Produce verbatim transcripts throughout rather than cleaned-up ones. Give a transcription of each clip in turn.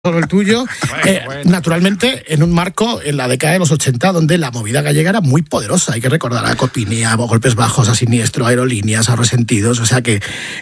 Solo el tuyo, bueno, eh, bueno. Naturalmente en un marco en la década de los ochenta donde la movida gallega era muy poderosa. Hay que recordar a Copini, a Golpes Bajos, a Siniestro, a Aerolíneas, a Resentidos, o sea que,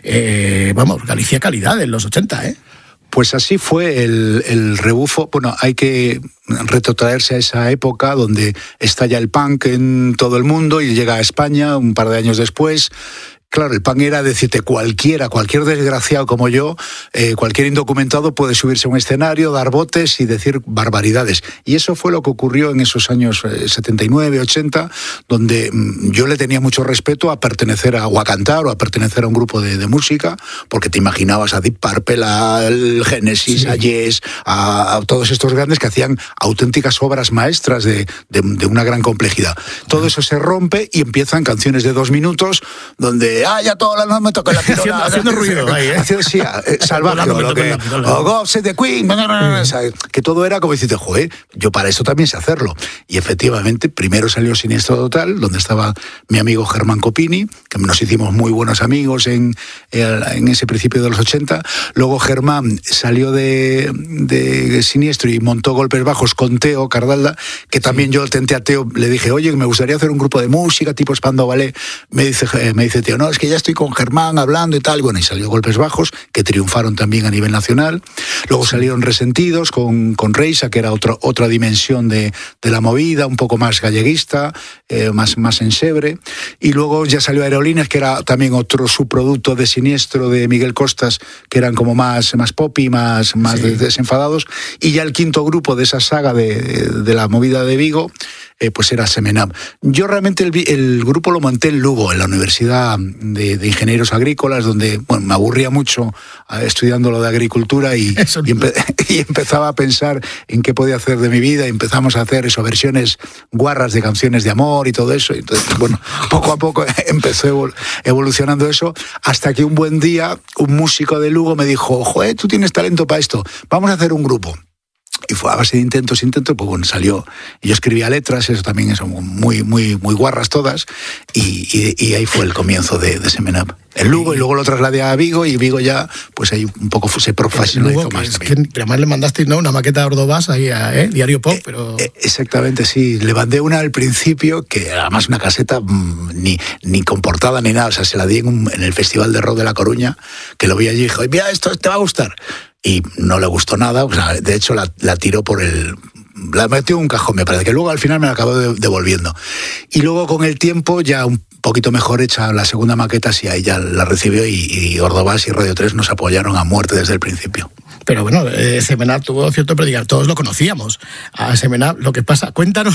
eh, vamos, Galicia calidad en los ochenta, ¿eh? Pues así fue el, el rebufo. Bueno, hay que retrotraerse a esa época donde estalla el punk en todo el mundo y llega a España un par de años después. Claro, el punk era decirte cualquiera, cualquier desgraciado como yo, eh, cualquier indocumentado puede subirse a un escenario, dar botes y decir barbaridades. Y eso fue lo que ocurrió en esos años eh, setenta y nueve, ochenta, donde mm, yo le tenía mucho respeto a pertenecer a, o a cantar o a pertenecer a un grupo de, de música, porque te imaginabas a Deep Purple, al Genesis, sí. a Yes, a, a todos estos grandes que hacían auténticas obras maestras de, de, de una gran complejidad. Todo eso se rompe y empiezan canciones de dos minutos donde ah, ya todas las noches me toca la haciendo, haciendo ruido ahí, ¿eh? Haciendo, sí, salvaje, o lo que, o God Save the Queen, o sea, que todo era como decirte, joder, yo para eso también sé hacerlo. Y efectivamente, primero salió Siniestro Total, donde estaba mi amigo Germán Copini, que nos hicimos muy buenos amigos en, en ese principio de los ochenta. Luego Germán salió de, de Siniestro y montó Golpes Bajos con Teo Cardalda, que también sí. Yo tenté a Teo, le dije, oye, me gustaría hacer un grupo de música tipo Spandau Ballet. Me dice, me dice Teo, no, es que ya estoy con Germán hablando y tal. Bueno, y salió Golpes Bajos, que triunfaron también a nivel nacional. Luego sí. salieron Resentidos con, con Reisa, que era otro, otra dimensión de, de la movida, un poco más galleguista, eh, más, más ensebre. Y luego ya salió Aerolíneas, que era también otro subproducto de Siniestro, de Miguel Costas, que eran como más, más poppy, más, más sí. desenfadados. Y ya el quinto grupo de esa saga de, de la movida de Vigo, Eh, pues era Semenab. Yo realmente el, el grupo lo monté en Lugo, en la Universidad de, de Ingenieros Agrícolas, donde bueno, me aburría mucho eh, estudiando lo de agricultura y, y, empe y empezaba a pensar en qué podía hacer de mi vida y empezamos a hacer eso, versiones guarras de canciones de amor y todo eso. Y entonces, bueno, poco a poco empezó evol evolucionando eso, hasta que un buen día un músico de Lugo me dijo, joder, tú tienes talento para esto, vamos a hacer un grupo. Y fue a base de intentos, intentos, pues bueno, salió. Y yo escribía letras, eso también son muy, muy, muy guarras todas, y, y, y ahí fue el comienzo de, de Semenab. En Lugo, y luego lo trasladé a Vigo, y Vigo ya, pues ahí un poco se profesionalizó Lugo, más es también. Que además le mandaste, ¿no?, una maqueta de Ordovás ahí a ¿eh? Diario Pop, pero... Eh, eh, exactamente, sí. Le mandé una al principio, que además una caseta mmm, ni, ni con portada ni nada, o sea, se la di en, un, en el Festival de Rock de La Coruña, que lo vi allí y dijo, mira, esto te va a gustar. Y no le gustó nada, o sea, de hecho la, la tiró por el... La metió en un cajón, me parece, que luego al final me la acabó de, devolviendo. Y luego con el tiempo, ya un poquito mejor hecha la segunda maqueta, sí, ahí ya la recibió y, y Ordovás y Radio tres nos apoyaron a muerte desde el principio. Pero bueno, eh, Semenab tuvo cierto predicar, todos lo conocíamos. A Semenab, lo que pasa, cuéntanos,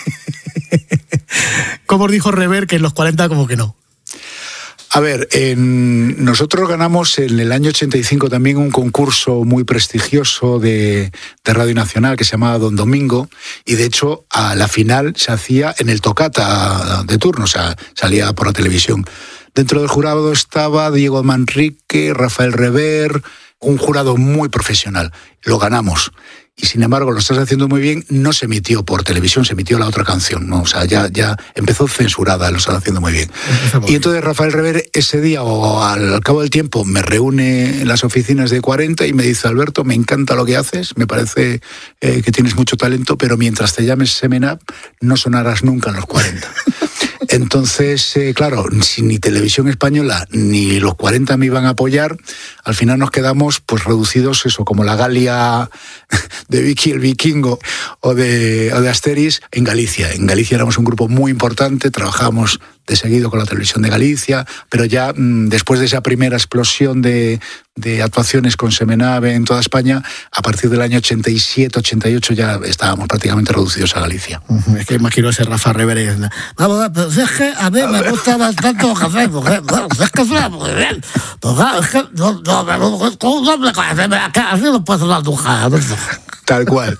¿cómo os dijo Rever que en los cuarenta como que no? A ver, en, nosotros ganamos en el año ochenta y cinco también un concurso muy prestigioso de, de Radio Nacional que se llamaba Don Domingo, y de hecho a la final se hacía en el Tocata de turno, o sea, salía por la televisión. Dentro del jurado estaba Diego Manrique, Rafael Rever, un jurado muy profesional. Lo ganamos. Y sin embargo, lo estás haciendo muy bien, no se emitió por televisión, se emitió la otra canción, ¿no? O sea, ya, ya empezó censurada, lo estás haciendo muy bien. Muy y entonces bien. Rafael Rever ese día, o al, al cabo del tiempo, me reúne en las oficinas de cuarenta y me dice, Alberto, me encanta lo que haces, me parece eh, que tienes mucho talento, pero mientras te llames Semenab, no sonarás nunca en los cuarenta. Entonces, eh, claro, si ni Televisión Española ni los cuarenta me iban a apoyar, al final nos quedamos pues reducidos, eso, como la Galia de Vicky el Vikingo o de, o de Asteris en Galicia. En Galicia éramos un grupo muy importante, trabajábamos de seguido con la Televisión de Galicia, pero ya mmm, después de esa primera explosión de, de actuaciones con Semenab en toda España, a partir del año ochenta y siete, ochenta y ocho ya estábamos prácticamente reducidos a Galicia. Uh-huh. Es que imagino ese Rafa Rever. Vamos, pero es que a mí me gusta bastante lo que haces, mujer. Es que suena muy bien. Es que no, no, no, ¿cómo no me conoces? Así no puedes hablar tu hija. Tal cual.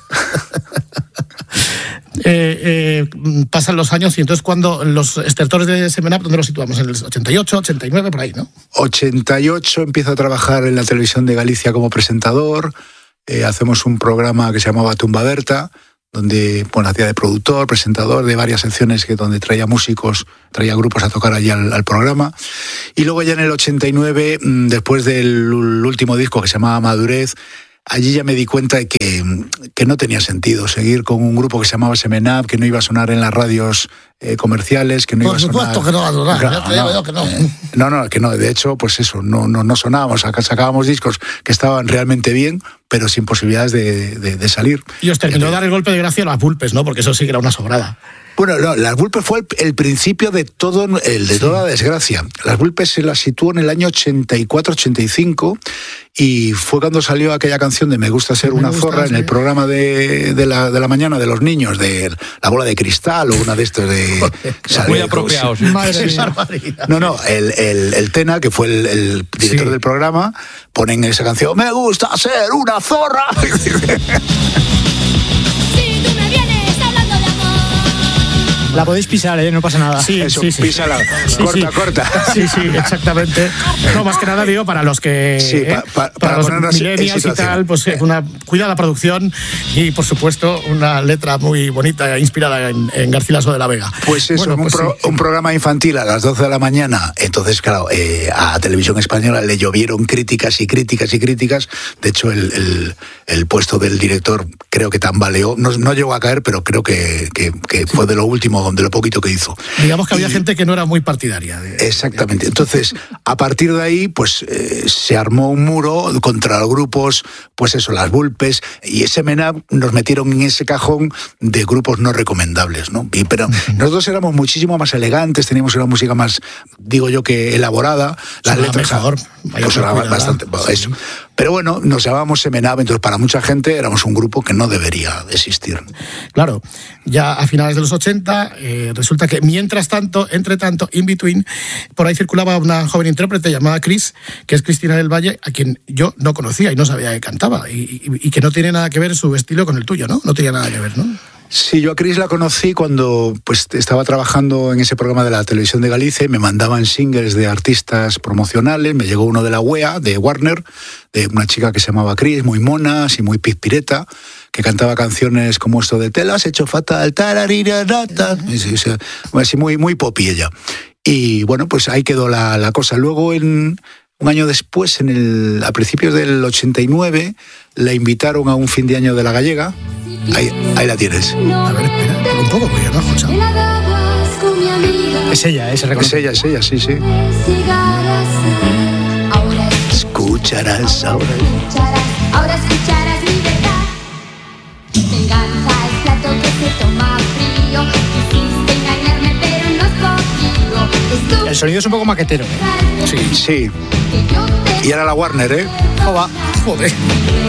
Eh, eh, pasan los años y entonces cuando los estertores de Semenab, ¿dónde los situamos? En el ochenta y ocho, ochenta y nueve, por ahí, ¿no? ochenta y ocho empiezo a trabajar en la Televisión de Galicia como presentador, eh, hacemos un programa que se llamaba Tumba Berta, donde bueno, hacía de productor, presentador de varias secciones que donde traía músicos, traía grupos a tocar allí al, al programa. Y luego ya en el ochenta y nueve, después del último disco que se llamaba Madurez, allí ya me di cuenta de que, que no tenía sentido seguir con un grupo que se llamaba Semenab, que no iba a sonar en las radios eh, comerciales, que no Por iba a sonar... Por supuesto que no va a sonar, claro, ya te digo no, yo que no. Eh, no, no, que no, de hecho, pues eso, no, no, no sonábamos, sacábamos discos que estaban realmente bien, pero sin posibilidades de, de, de salir. Y os terminó de dar el golpe de gracia a las Vulpes, ¿no? Porque eso sí que era una sobrada. Bueno, no, Las Vulpes fue el, el principio de todo el de sí. toda la desgracia. Las Vulpes se las situó en el año ochenta y cuatro ochenta y cinco y fue cuando salió aquella canción de Me gusta ser Me una gusta, zorra sí. en el programa de, de, la, de la mañana de los niños, de La bola de cristal o una de estos de... Muy apropiados. Sí. Madre mía. No, no, el, el, el Tena, que fue el, el director sí. del programa, ponen esa canción Me gusta ser una zorra. La podéis pisar, ¿eh? No pasa nada. Sí, eso, sí, sí. písala. Sí, corta, sí. corta. Sí, sí, exactamente. No, más que nada digo, para los que... Sí, eh, pa, pa, para, para los millennials y tal, pues eh, una cuida la producción y, por supuesto, una letra muy bonita, inspirada en, en Garcilaso de la Vega. Pues eso, bueno, pues un, pro, sí. un programa infantil a las doce de la mañana. Entonces, claro, eh, a Televisión Española le llovieron críticas y críticas y críticas. De hecho, el, el, el puesto del director creo que tambaleó. No, no llegó a caer, pero creo que, que, que fue de lo último, de lo poquito que hizo. Digamos que había y, gente que no era muy partidaria. De, exactamente. Entonces, a partir de ahí, pues eh, se armó un muro contra los grupos, pues eso, las Vulpes, y ese Semenab nos metieron en ese cajón de grupos no recomendables, ¿no? Y, pero uh-huh. nosotros éramos muchísimo más elegantes, teníamos una música más, digo yo, que elaborada. Las sonaba letras mejor, pues sonaba bastante, sí. eso. Pero bueno, nos llamábamos Semenab, entonces para mucha gente éramos un grupo que no debería existir. Claro, ya a finales de los ochenta, eh, resulta que mientras tanto, entre tanto, in between, por ahí circulaba una joven intérprete llamada Cris, que es Cristina del Valle, a quien yo no conocía y no sabía que cantaba, y, y, y que no tiene nada que ver su estilo con el tuyo, ¿no? No tenía nada que ver, ¿no? Sí, yo a Cris la conocí cuando pues, estaba trabajando en ese programa de la Televisión de Galicia y me mandaban singles de artistas promocionales. Me llegó uno de la U E A, de Warner, de una chica que se llamaba Cris, muy mona, así muy pizpireta, que cantaba canciones como esto de Te lo has hecho fatal, tararirarata, así muy, muy popi ella. Y bueno, pues ahí quedó la, la cosa. Luego, en, un año después, en el, a principios del ochenta y nueve, la invitaron a un fin de año de La Gallega. Ahí, ahí la tienes. A ver, espera, un poco, porque yo no he escuchado. Es ella, ese Es ella, es ella, sí, sí. Escucharás ahora. Ahora escucharás mi verdad. Venganza es plato que se toma frío. Quisiste engañarme, pero no es contigo. El sonido es un poco maquetero, ¿eh? Sí, sí. Y era la Warner, ¿eh? Joder. Joder.